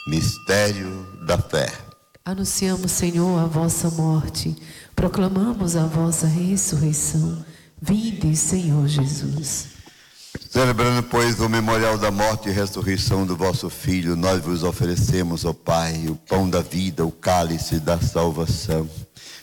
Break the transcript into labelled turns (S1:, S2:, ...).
S1: Mistério da fé.
S2: Anunciamos, Senhor, a vossa morte, proclamamos a vossa ressurreição. Vinde, Senhor Jesus.
S1: Celebrando, pois, o memorial da morte e ressurreição do vosso Filho, nós vos oferecemos, ó Pai, o pão da vida, o cálice da salvação.